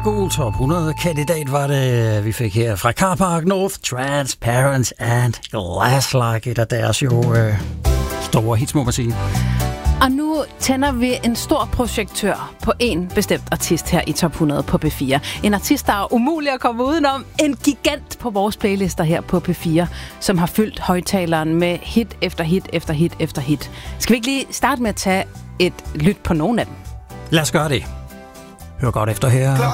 God top 100 kandidat var det, vi fik her fra Carpark North, Transparent and Glass-like, et af deres jo store hits, må man sige. Og nu tænder vi en stor projektør på en bestemt artist her i Top 100 på P4. En artist, der er umulig at komme udenom. En gigant på vores playlister her på P4, som har fyldt højtaleren med hit efter hit efter hit efter hit. Skal vi ikke lige starte med at tage et lyt på nogen af dem? Lad os gøre det. Hør godt efter her.